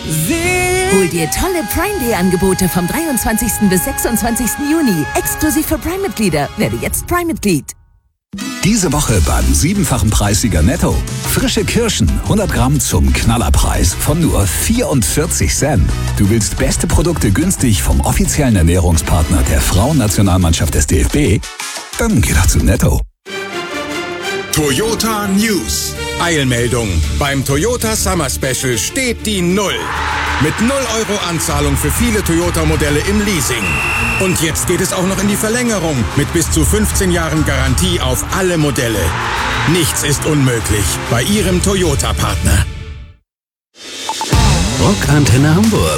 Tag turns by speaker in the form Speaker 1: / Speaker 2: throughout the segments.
Speaker 1: Hol dir tolle Prime Day Angebote vom 23. bis 26. Juni. Exklusiv für Prime-Mitglieder. Werde jetzt Prime-Mitglied.
Speaker 2: Diese Woche beim 7-fachen Preissieger Netto. Frische Kirschen, 100 Gramm zum Knallerpreis von nur 44 Cent. Du willst beste Produkte günstig vom offiziellen Ernährungspartner der Frauennationalmannschaft des DFB? Dann geh doch zu Netto.
Speaker 3: Toyota News. Eilmeldung. Beim Toyota Summer Special steht die 0. Mit 0 Euro Anzahlung für viele Toyota-Modelle im Leasing. Und jetzt geht es auch noch in die Verlängerung mit bis zu 15 Jahren Garantie auf alle Modelle. Nichts ist unmöglich bei Ihrem Toyota-Partner.
Speaker 4: Rockantenne Hamburg.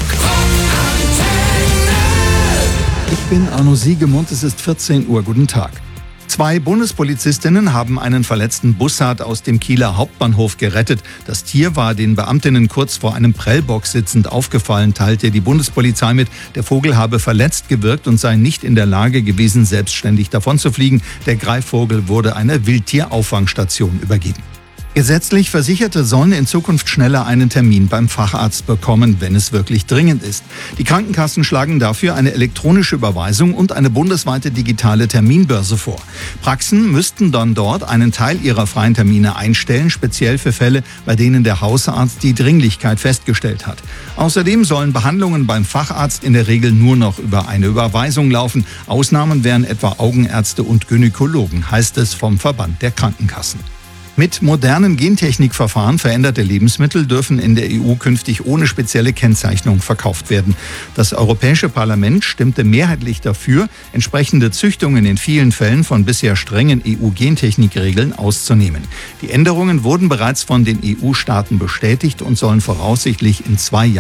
Speaker 5: Ich bin Arno Siegemund, es ist 14 Uhr. Guten Tag. 2 Bundespolizistinnen haben einen verletzten Bussard aus dem Kieler Hauptbahnhof gerettet. Das Tier war den Beamtinnen kurz vor einem Prellbock sitzend aufgefallen, teilte die Bundespolizei mit. Der Vogel habe verletzt gewirkt und sei nicht in der Lage gewesen, selbstständig davonzufliegen. Der Greifvogel wurde einer Wildtierauffangstation übergeben. Gesetzlich Versicherte sollen in Zukunft schneller einen Termin beim Facharzt bekommen, wenn es wirklich dringend ist. Die Krankenkassen schlagen dafür eine elektronische Überweisung und eine bundesweite digitale Terminbörse vor. Praxen müssten dann dort einen Teil ihrer freien Termine einstellen, speziell für Fälle, bei denen der Hausarzt die Dringlichkeit festgestellt hat. Außerdem sollen Behandlungen beim Facharzt in der Regel nur noch über eine Überweisung laufen. Ausnahmen wären etwa Augenärzte und Gynäkologen, heißt es vom Verband der Krankenkassen. Mit modernen Gentechnikverfahren veränderte Lebensmittel dürfen in der EU künftig ohne spezielle Kennzeichnung verkauft werden. Das Europäische Parlament stimmte mehrheitlich dafür, entsprechende Züchtungen in vielen Fällen von bisher strengen EU-Gentechnikregeln auszunehmen. Die Änderungen wurden bereits von den EU-Staaten bestätigt und sollen voraussichtlich in 2 Jahren